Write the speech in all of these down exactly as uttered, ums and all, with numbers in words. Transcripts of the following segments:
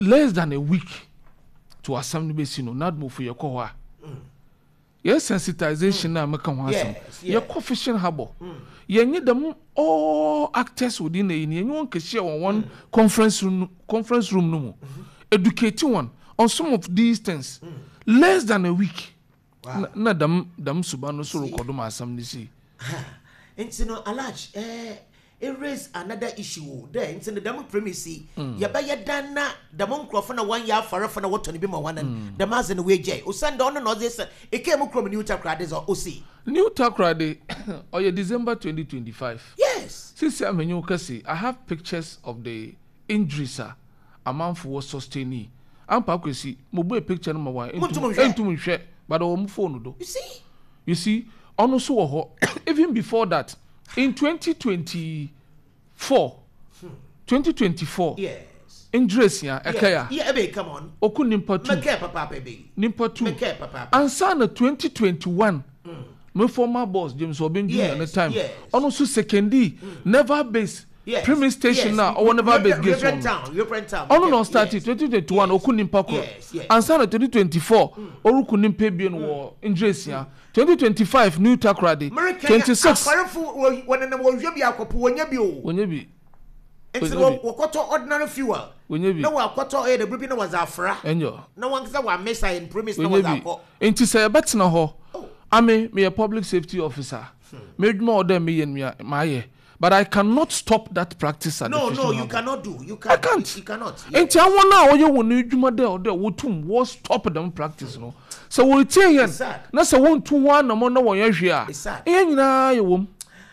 less than a week to assembly base, you know, not move for your core. Yes, sensitization na make one some. Your coefficient harbor. You need them all actors within the union. You want to share one conference room, conference room no. Educate one on some of these things. Less than a week. Na dam dam subano so rekodoma assembly see. And you know, Alaj, eh, it raised another issue there. It's in the demo premise. Ya ba ya dana the monk for one year for a what to be my one the mass in the way J. Usan don't know this. It came from New Takrades or O C. New Takrade or your December twenty twenty-five. Yes. Since I'm a new Cassie, I have pictures of the injuries a man for sustaining. I'm Pakwesi, Mobile picture number one. Into me share, but on phone do. You see? You see, also even before that. In twenty twenty-four, hmm. twenty twenty-four, yes, injuries ya, ekaya. Yeah, yeah, come on. Oku nimpa two. Make papa baby. Nimpa two. Make papa. And sana twenty twenty-one, mm. my former boss James Obenju yes, at the time. Yes. Also secondy, mm. never base. Yes. Premier station yes. now or never base gets on. Town, European town. Oh no, no, started yes. twenty twenty-one. Yes. Oku nimpa ko. Yes, yes. And sana twenty twenty-four, mm. oku nimpa bien war injuries ya. twenty twenty-five New Takrade twenty-six when na wo hwe bi akopo wonya bi o wonya bi enti wo koto ordinary fuel wonya bi na wo akoto e de bribi na was afra enyo na wan kisa wa mesa in premise na was akọ enti say betna ho ame me a public safety officer me dwuma o dem me yen me maye but I cannot stop that practice at no the no you harbor. cannot do you can't, I can't you cannot enti awon na wo ye wonu dwuma there or there wo tum wo stop them practice no so we tell you na so won two one no no won yahwe a e nyina ye wom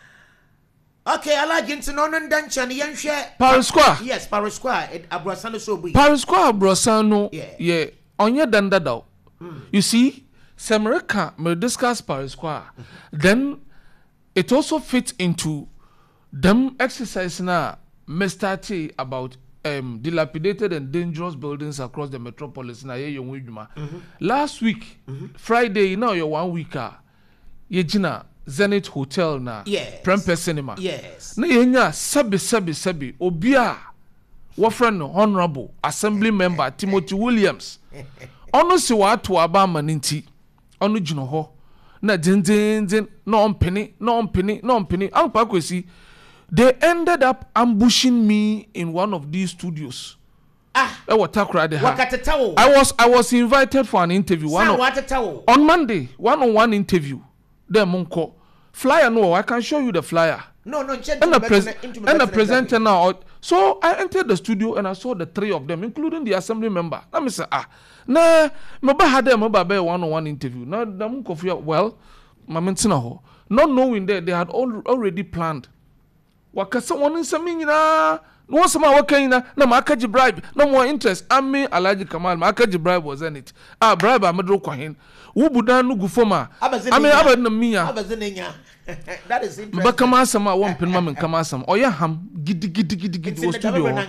okay Alhaji nti no no ndancha ne yenhwe Paris Square yes Paris Square abrosan no so bu Paris Square abrosan no ye onye dandada you see Semerika me discuss Paris Square then it also fits into them exercise na me start about um dilapidated and dangerous buildings across the metropolis na ye yon edwuma last week mm-hmm. Friday now your one week ah ye gina Zenith Hotel na yes. Prempe Cinema yes na ye nya sabi sabi sabi obi a wo friend honorable assembly member Timothy Williams ono si wa to aba maninti ono gino ho na dindindin na ompeni na ompeni na ompeni ampa kwesi. They ended up ambushing me in one of these studios. Ah, I was I was I was invited for an interview. One on, on Monday, one on one interview. There, Monko flyer. No, I can show you the flyer. No, no, and the, pres- and the presenter now. So I entered the studio and I saw the three of them, including the assembly member. Let me say, ah, nah, my had them about one on one interview. Now, the Monko well, my mentor, not knowing that they had al- already planned. Wakasa woni nsami nyina no wasama wakanyina na makaji bribe no more interest ame Alhaji Kamal makaji bribe was in it ah bribe amedro kwahin wo budan no gufoma ame abadna miya abazenenya that is interesting ba kama sama won pinma men kama sama oya ham gidi gidi gidi gidi wo studio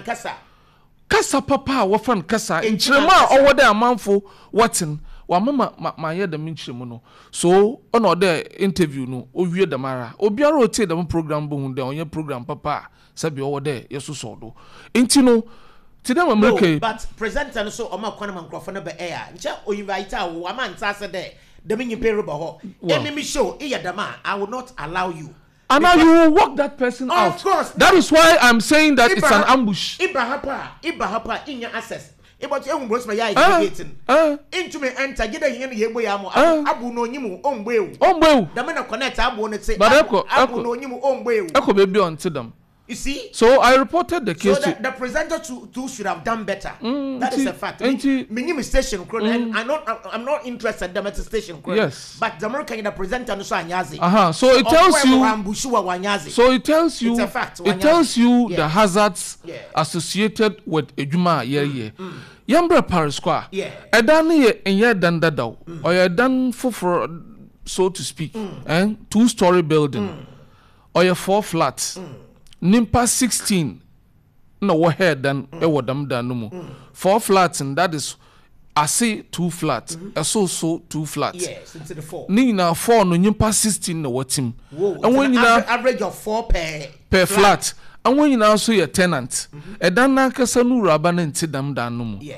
kasa papa wo fan kasa nchirema owo da amanfo watin wa mama ma ye dem nchiremu no so ono de interview no owie damara obiara otie dem program bo hu de onye program papa sabi owo de yeso so do enti no ti dem america but presenter no so o ma kwana microphone no be air ncha o invite a wo ama nta se de dem nyipe robo ho enemy show e yadama I will not allow you. And now you will walk that person of out. Of course. That is why I'm saying that Iba, it's an ambush. Ibrahapa, Ibrahapa in your access. About your own my eye into me enter get a hen ye boyamo abu no nyimu on weu. On weu. The man connect abu on it say abu no nyimu on weu. Eko baby on to them. You see? So I reported the case. So the, the presenter too, too should have done better. Mm, that is a fact. Me, me station mm. and I'm not I'm not interested in the station. Yes. But the American the presenter no so anyazi. Uh-huh. So it tells you So it tells you it's a fact. It tells you yeah. the hazards yeah. associated with ejuma yeah yeah. Yambra Paris Square. Yeah. Edan ye enye dan dadaw. Or ye dan for so to speak. Mm. And two story building. Mm. Or ye four flats. Mm. Nimpa sixteen no wo head dan e wo dam dan no mu four flats and that is I say two flats mm-hmm. so so two flats yes into the four ni na four no nimpa sixteen no what him and when you average of four per per flat, flat. awon nyina so ye tenant e dan na kasa no uraba na nti dam dan no mu